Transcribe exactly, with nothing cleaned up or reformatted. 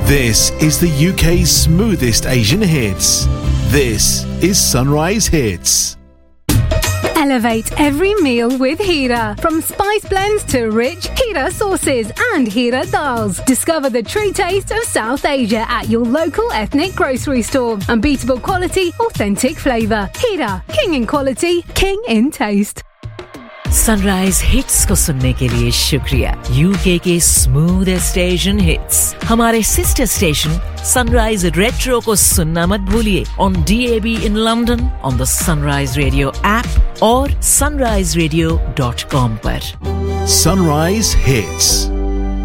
This is the U K's smoothest Asian hits. This is Sunrise Hits. Elevate every meal with Hira. From spice blends to rich Hira sauces and Hira dals. Discover the true taste of South Asia at your local ethnic grocery store. Unbeatable quality, authentic flavour. Hira, king in quality, king in taste. Sunrise hits को सुनने के लिए शुक्रिया। UK के smoothest Asian hits हमारे sister station sunrise retro को सुनना मत भूलिए on D A B in London, on the Sunrise Radio app और sunrise radio dot com पर। Sunrise Hits.